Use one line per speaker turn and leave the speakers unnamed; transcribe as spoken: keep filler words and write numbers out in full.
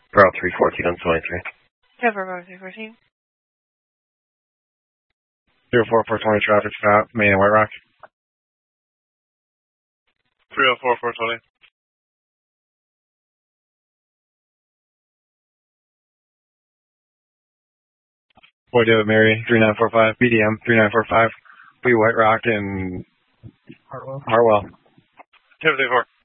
Bravo three fourteen on twenty-three.
Yeah, Bravo three fourteen.
zero four four twenty traffic stop, main and White Rock.
three oh four four twenty.
Boy David Mary, three nine four five, B D M, three nine four five, B White Rock and
Hartwell.
Hartwell.
Timothy four.